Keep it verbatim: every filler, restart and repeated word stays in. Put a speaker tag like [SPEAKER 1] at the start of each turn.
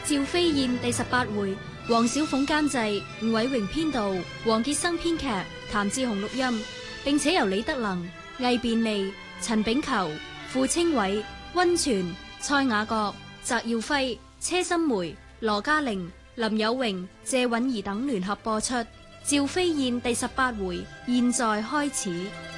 [SPEAKER 1] 趙飛燕第十八回，黃小鳳監製，吳偉榮編導，黃傑生編劇，譚志雄錄音，並且由李德能、魏便利、陳炳球、傅清偉、溫泉、蔡雅閣、翟耀輝、車心梅、羅嘉玲、林有榮、謝允兒等聯合播出。趙飛燕第十八回，現在開始。